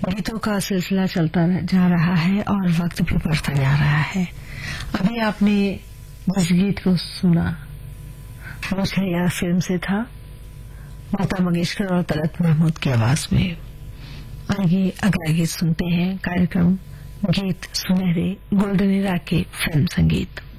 गीतों का सिलसिला चलता जा रहा है और वक्त भी बढ़ता जा रहा है। अभी आपने जिस गीत को सुना वो छैया फिल्म से था, लता मंगेशकर और तलत महमूद की आवाज में। आइए अगला गीत सुनते हैं। कार्यक्रम गीत सुनहरे गोल्डन एरा के फिल्म संगीत।